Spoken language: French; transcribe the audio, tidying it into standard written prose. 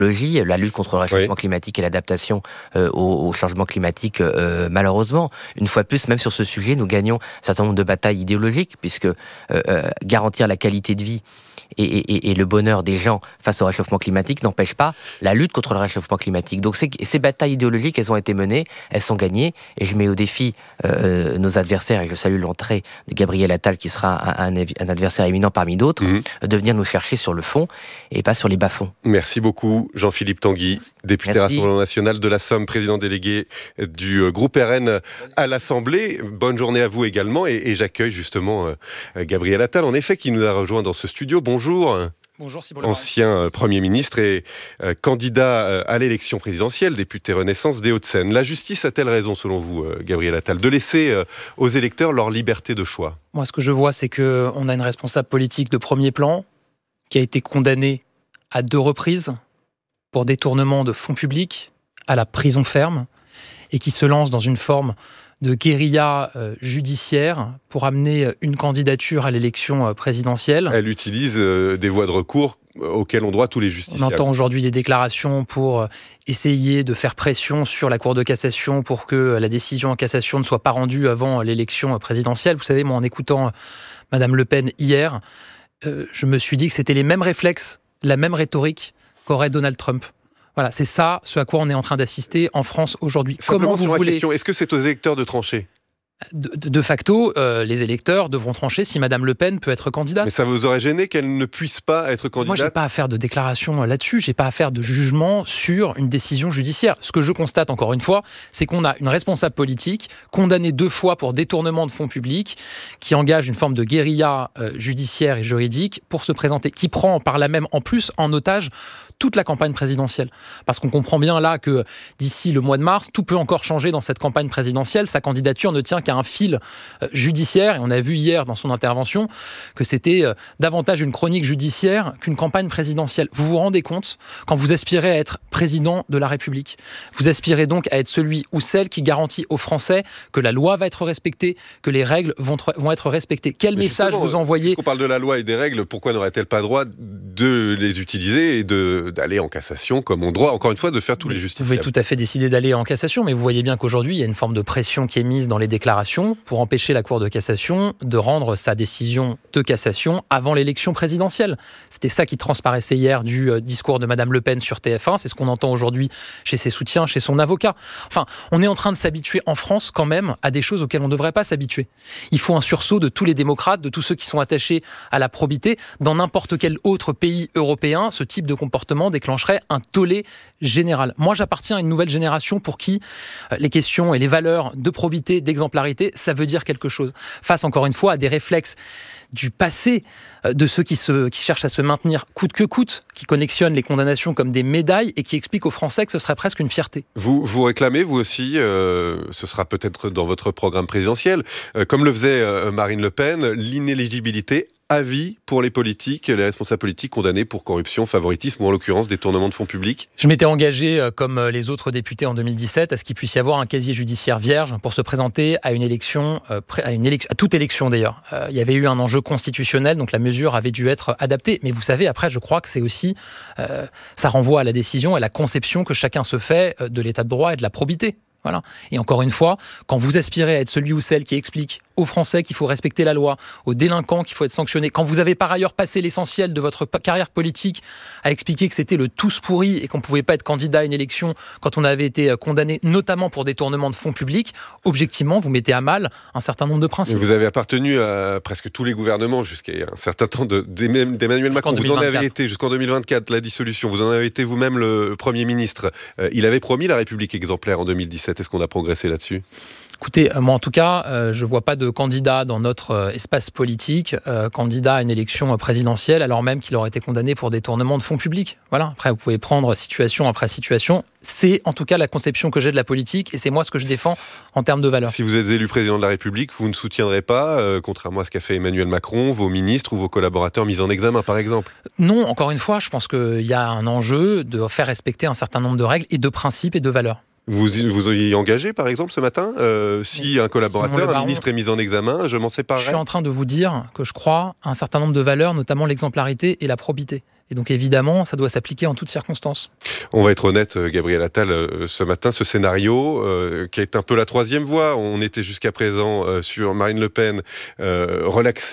la lutte contre le réchauffement climatique et l'adaptation au changement climatique, malheureusement. Une fois de plus, même sur ce sujet, nous gagnons un certain nombre de batailles idéologiques, puisque garantir la qualité de vie et le bonheur des gens face au réchauffement climatique n'empêche pas la lutte contre le réchauffement climatique. Donc ces batailles idéologiques, elles ont été menées, elles sont gagnées, et je mets au défi nos adversaires, et je salue l'entrée de Gabriel Attal, qui sera un adversaire éminent parmi d'autres, de venir nous chercher sur le fond et pas sur les bas-fonds. Merci beaucoup Jean-Philippe Tanguy, député Rassemblement National de la Somme, président délégué du groupe RN à l'Assemblée. Bonne journée à vous également, et j'accueille justement Gabriel Attal, en effet, qui nous a rejoint dans ce studio. Bonjour. Bonjour Simon. Ancien Premier ministre et candidat à l'élection présidentielle, député Renaissance des Hauts-de-Seine. La justice a-t-elle raison, selon vous, Gabriel Attal, de laisser aux électeurs leur liberté de choix ? Moi, ce que je vois, c'est qu'on a une responsable politique de premier plan qui a été condamnée à 2 reprises pour détournement de fonds publics, à la prison ferme, et qui se lance dans une forme de guérilla judiciaire pour amener une candidature à l'élection présidentielle. Elle utilise des voies de recours auxquelles ont droit tous les justiciables. On entend aujourd'hui des déclarations pour essayer de faire pression sur la Cour de cassation pour que la décision en cassation ne soit pas rendue avant l'élection présidentielle. Vous savez, moi, en écoutant Madame Le Pen hier, je me suis dit que c'était les mêmes réflexes, la même rhétorique qu'aurait Donald Trump. Voilà, c'est ça, ce à quoi on est en train d'assister en France aujourd'hui. Simplement sur la question, est-ce que c'est aux électeurs de trancher ? De facto, les électeurs devront trancher si Madame Le Pen peut être candidate. Mais ça vous aurait gêné qu'elle ne puisse pas être candidate ? Moi, je n'ai pas à faire de déclaration là-dessus, je n'ai pas à faire de jugement sur une décision judiciaire. Ce que je constate, encore une fois, c'est qu'on a une responsable politique condamnée 2 fois pour détournement de fonds publics, qui engage une forme de guérilla judiciaire et juridique pour se présenter, qui prend par là même en plus en otage toute la campagne présidentielle. Parce qu'on comprend bien là que d'ici le mois de mars, tout peut encore changer dans cette campagne présidentielle. Sa candidature ne tient qu'à un fil judiciaire. Et on a vu hier dans son intervention que c'était davantage une chronique judiciaire qu'une campagne présidentielle. Vous vous rendez compte, quand vous aspirez à être président de la République, vous aspirez donc à être celui ou celle qui garantit aux Français que la loi va être respectée, que les règles vont être respectées. Quel message vous envoyez ? Puisqu'on parle de la loi et des règles, pourquoi n'aurait-elle pas droit de les utiliser et d'aller en cassation, comme on droit, encore une fois, de faire tous les justiciables ? Vous pouvez tout à fait décider d'aller en cassation, mais vous voyez bien qu'aujourd'hui, il y a une forme de pression qui est mise dans les déclarations pour empêcher la Cour de cassation de rendre sa décision de cassation avant l'élection présidentielle. C'était ça qui transparaissait hier du discours de Madame Le Pen sur TF1, c'est ce qu'on entend aujourd'hui chez ses soutiens, chez son avocat. Enfin, on est en train de s'habituer en France quand même à des choses auxquelles on ne devrait pas s'habituer. Il faut un sursaut de tous les démocrates, de tous ceux qui sont attachés à la probité. Dans n'importe quel autre pays européen, ce type de comportement déclencherait un tollé général. Moi, j'appartiens à une nouvelle génération pour qui les questions et les valeurs de probité, d'exemplarité, ça veut dire quelque chose. Face, encore une fois, à des réflexes du passé de ceux qui cherchent à se maintenir coûte que coûte, qui connextionnent les condamnations comme des médailles et qui expliquent aux Français que ce serait presque une fierté. Vous réclamez, vous aussi, ce sera peut-être dans votre programme présidentiel, comme le faisait Marine Le Pen, l'inéligibilité à vie pour les politiques, les responsables politiques condamnés pour corruption, favoritisme ou en l'occurrence détournement de fonds publics. Je m'étais engagé, comme les autres députés en 2017, à ce qu'il puisse y avoir un casier judiciaire vierge pour se présenter à une élection, à toute élection d'ailleurs. Il y avait eu un enjeu constitutionnel, donc la mesure avait dû être adaptée. Mais vous savez, après, je crois que c'est aussi, ça renvoie à la décision et à la conception que chacun se fait de l'état de droit et de la probité. Voilà. Et encore une fois, quand vous aspirez à être celui ou celle qui explique aux Français qu'il faut respecter la loi, aux délinquants qu'il faut être sanctionné, quand vous avez par ailleurs passé l'essentiel de votre carrière politique à expliquer que c'était le tous pourri et qu'on ne pouvait pas être candidat à une élection quand on avait été condamné, notamment pour détournement de fonds publics, objectivement, vous mettez à mal un certain nombre de principes. Vous avez appartenu à presque tous les gouvernements jusqu'à un certain temps d'Emmanuel Macron. Vous en avez été jusqu'en 2024, la dissolution. Vous en avez été vous-même le Premier ministre. Il avait promis la République exemplaire en 2017. Est-ce qu'on a progressé là-dessus ? Écoutez, moi en tout cas, je ne vois pas de candidat dans notre espace politique, candidat à une élection présidentielle, alors même qu'il aurait été condamné pour détournement de fonds publics. Voilà. Après, vous pouvez prendre situation après situation. C'est en tout cas la conception que j'ai de la politique et c'est moi ce que je défends en termes de valeurs. Si vous êtes élu président de la République, vous ne soutiendrez pas, contrairement à ce qu'a fait Emmanuel Macron, vos ministres ou vos collaborateurs mis en examen, par exemple ? Non, encore une fois, je pense qu'il y a un enjeu de faire respecter un certain nombre de règles et de principes et de valeurs. Vous y engagé, par exemple, ce matin si un collaborateur, un ministre est mis en examen, je m'en séparerai. Je suis en train de vous dire que je crois à un certain nombre de valeurs, notamment l'exemplarité et la probité. Et donc évidemment, ça doit s'appliquer en toutes circonstances. On va être honnête, Gabriel Attal, ce matin, ce scénario qui est un peu la troisième voie. On était jusqu'à présent sur Marine Le Pen relaxée